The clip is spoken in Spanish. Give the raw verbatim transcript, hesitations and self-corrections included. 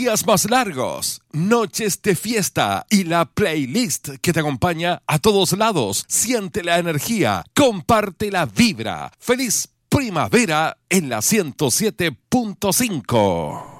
días más largos, noches de fiesta y la playlist que te acompaña a todos lados. Siente la energía, comparte la vibra. ¡Feliz primavera en la ciento siete punto cinco!